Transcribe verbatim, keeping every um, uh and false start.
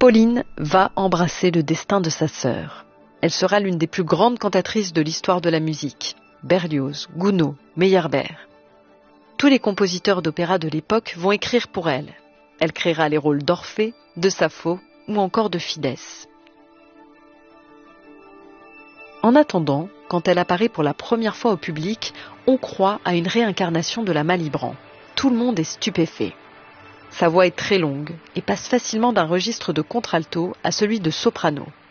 Pauline va embrasser le destin de sa sœur. Elle sera l'une des plus grandes cantatrices de l'histoire de la musique. Berlioz, Gounod, Meyerbeer. Tous les compositeurs d'opéra de l'époque vont écrire pour elle. Elle créera les rôles d'Orphée, de Sappho ou encore de Phidias. En attendant, quand elle apparaît pour la première fois au public, on croit à une réincarnation de la Malibran. Tout le monde est stupéfait. Sa voix est très longue et passe facilement d'un registre de contralto à celui de soprano.